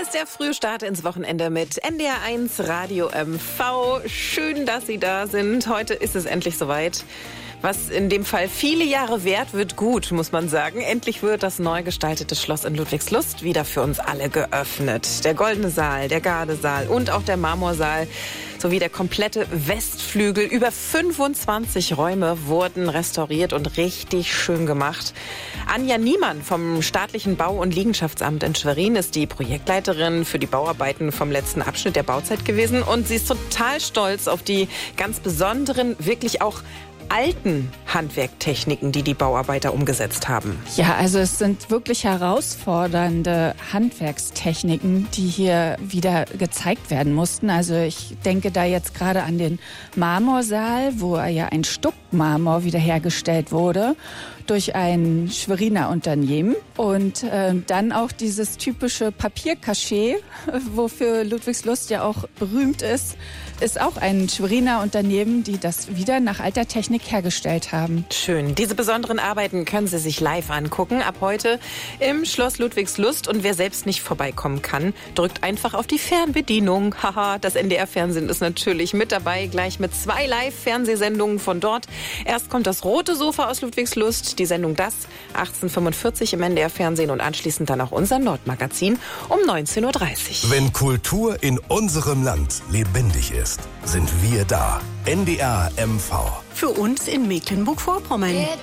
Hier ist der Frühstart ins Wochenende mit NDR1 Radio MV. Schön, dass Sie da sind. Heute ist es endlich soweit. Was in dem Fall viele Jahre währt, wird gut, muss man sagen. Endlich wird das neu gestaltete Schloss in Ludwigslust wieder für uns alle geöffnet. Der Goldene Saal, der Gardesaal und auch der Marmorsaal sowie der komplette Westflügel. Über 25 Räume wurden restauriert und richtig schön gemacht. Anja Niemann vom Staatlichen Bau- und Liegenschaftsamt in Schwerin ist die Projektleiterin für die Bauarbeiten vom letzten Abschnitt der Bauzeit gewesen. Und sie ist total stolz auf die ganz besonderen, wirklich auch alten Handwerktechniken, die die Bauarbeiter umgesetzt haben. Ja, also es sind wirklich herausfordernde Handwerkstechniken, die hier wieder gezeigt werden mussten. Also ich denke da jetzt gerade an den Marmorsaal, wo ja ein Stuckmarmor wiederhergestellt wurde durch ein Schweriner Unternehmen. Und dann auch dieses typische Papiercachet, wofür Ludwigslust ja auch berühmt ist auch ein Schweriner Unternehmen, die das wieder nach alter Technik hergestellt haben. Schön. Diese besonderen Arbeiten können Sie sich live angucken. Ab heute im Schloss Ludwigslust. Und wer selbst nicht vorbeikommen kann, drückt einfach auf die Fernbedienung. Haha, das NDR-Fernsehen ist natürlich mit dabei, gleich mit 2 Live-Fernsehsendungen von dort. Erst kommt das rote Sofa aus Ludwigslust, die Sendung Das, 18:45 im NDR-Fernsehen und anschließend dann auch unser Nordmagazin um 19:30 Uhr. Wenn Kultur in unserem Land lebendig ist, sind wir da. NDR MV. Für uns in Mecklenburg-Vorpommern.